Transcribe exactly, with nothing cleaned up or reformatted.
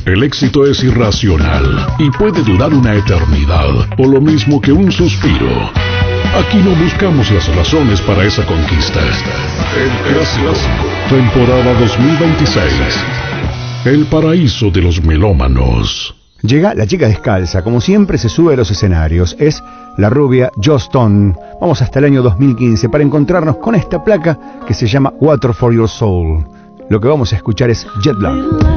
El éxito es irracional y puede durar una eternidad, o lo mismo que un suspiro. Aquí no buscamos las razones para esa conquista. El Clásico, temporada dos mil veintiséis. El paraíso de los melómanos. Llega la chica descalza, como siempre se sube a los escenarios. Es la rubia Joss Stone. Vamos hasta el año dos mil quince para encontrarnos con esta placa que se llama Water for Your Soul. Lo que vamos a escuchar es Jet Lag.